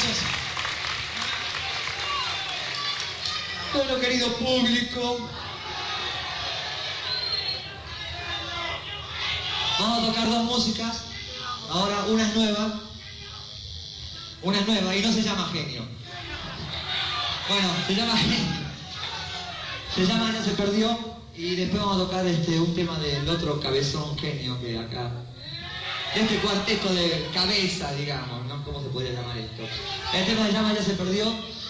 gracias. Bueno, querido público, vamos a tocar dos músicas. Ahora una es nueva y no se llama Genio. Bueno, se llama Genio. Se llama Ya se perdió y después vamos a tocar un tema del otro cabezón genio que acá. Este cuarteto de cabeza, digamos, ¿no? ¿Cómo se podría llamar esto? El tema se llama Ya se perdió.